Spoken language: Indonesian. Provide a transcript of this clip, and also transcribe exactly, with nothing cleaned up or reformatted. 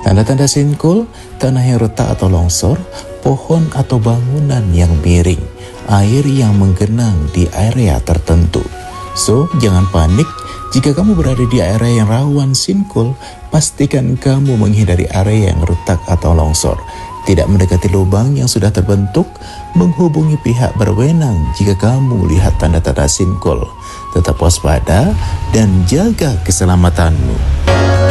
Tanda-tanda sinkul, tanah yang retak atau longsor, pohon atau bangunan yang miring, air yang menggenang di area tertentu. So, jangan panik jika kamu berada di area yang rawan sinkul. Pastikan kamu menghindari area yang retak atau longsor, tidak mendekati lubang yang sudah terbentuk, menghubungi pihak berwenang jika kamu lihat tanda-tanda sinkul. Tetap waspada dan jaga keselamatanmu.